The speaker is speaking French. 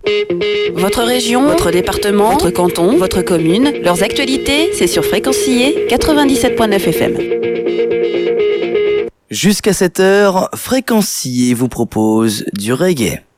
Votre région, votre département, votre canton, votre commune, leurs actualités, c'est sur Fréquencier 97.9 FM. Jusqu'à 7h, Fréquencier vous propose du reggae.